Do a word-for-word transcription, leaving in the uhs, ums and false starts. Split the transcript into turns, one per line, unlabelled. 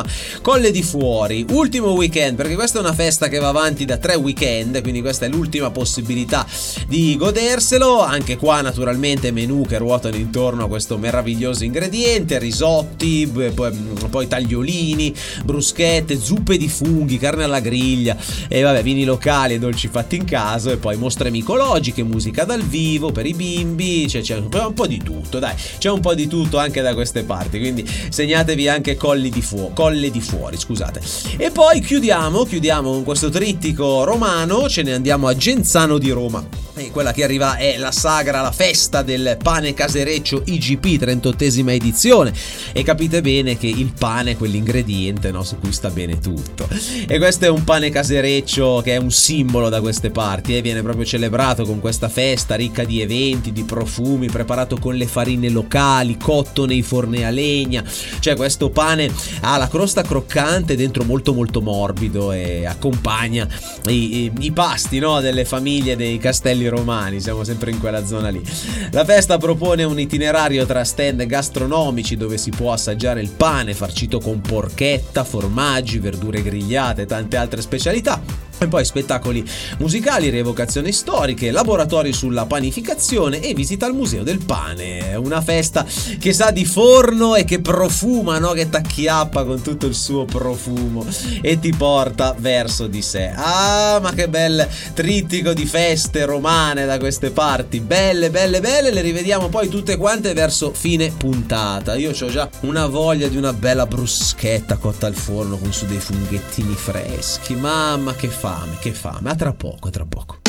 Colle di Fuori, ultimo weekend, perché questa è una festa che va avanti da tre weekend, quindi questa è l'ultima possibilità di goderselo. Anche qua naturalmente menù che ruotano intorno a questo meraviglioso ingrediente: risotti, poi tagliolini, bruschette, zuppe di funghi, carne alla griglia e vabbè, vini locali e dolci fatti in casa, e poi mostre micologiche, musica dal vivo per i bimbi, c'è, c'è un po' di tutto, dai, c'è un po' di tutto anche da queste parti, quindi segnatevi anche Colli di Fuori, Colle di Fuori, scusate. E poi chiudiamo, chiudiamo con questo trittico romano, ce ne andiamo a Genzano di Roma. E quella che arriva è la sagra, la festa del pane casereccio I G P, trentottesima edizione, e capite bene che il pane è quell'ingrediente, no, su cui sta bene tutto. E questo è un pane casereccio che è un simbolo da queste parti e eh? viene proprio celebrato con questa festa ricca di eventi, di profumi, preparato con le farine locali, cotto nei forni a legna. Cioè questo pane ha la crosta croccante, dentro molto molto morbido, e accompagna i, i, i pasti, no, delle famiglie dei castelli romani, siamo sempre in quella zona lì. La festa propone un itinerario tra stand gastronomici dove si può assaggiare il pane farcito con porchetta, formaggi, verdure grigliate e tante altre specialità. E poi spettacoli musicali, rievocazioni storiche, laboratori sulla panificazione e visita al Museo del Pane. Una festa che sa di forno e che profuma, no? Che t'acchiappa con tutto il suo profumo e ti porta verso di sé. Ah, ma che bel trittico di feste romane da queste parti. Belle, belle, belle. Le rivediamo poi tutte quante verso fine puntata. Io ho già una voglia di una bella bruschetta cotta al forno con su dei funghettini freschi. Mamma, che fame, che fame. A tra poco, a tra poco.